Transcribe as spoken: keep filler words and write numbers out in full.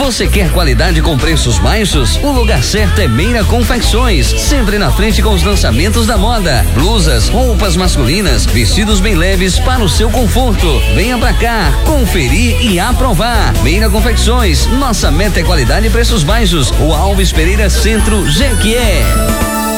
Você quer qualidade com preços baixos? O lugar certo é Meira Confecções, sempre na frente com os lançamentos da moda, blusas, roupas masculinas, vestidos bem leves para o seu conforto. Venha pra cá, conferir e aprovar. Meira Confecções, nossa meta é qualidade e preços baixos. O Alves Pereira Centro, Jequié.